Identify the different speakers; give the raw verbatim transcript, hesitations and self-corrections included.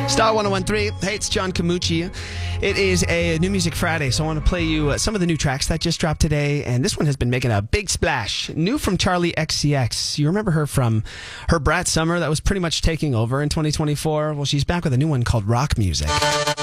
Speaker 1: Star one oh one three. Hey, it's John Camucci. It is a New Music Friday, so I want to play you uh, some of the new tracks that just dropped today, and this one has been making a big splash. New from Charlie X C X. You remember her from her Brat Summer that was pretty much taking over in twenty twenty-four? Well, she's back with a new one called Rock Music.